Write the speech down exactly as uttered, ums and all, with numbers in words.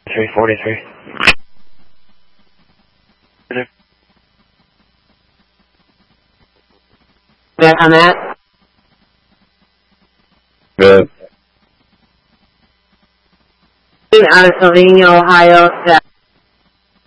three forty-three. Where I'm at? Good. Out of Sylvania, Ohio, to